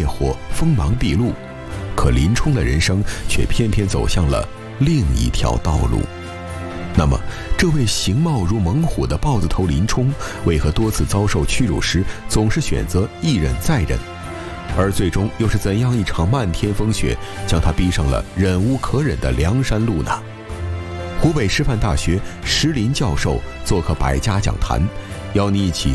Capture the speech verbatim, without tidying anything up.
烈火，锋芒毕露，可林冲的人生却偏偏走向了另一条道路。那么，这位形貌如猛虎的豹子头林冲，为何多次遭受屈辱时，总是选择一忍再忍？而最终又是怎样一场漫天风雪，将他逼上了忍无可忍的梁山路呢？湖北师范大学石林教授做客百家讲坛，邀你一起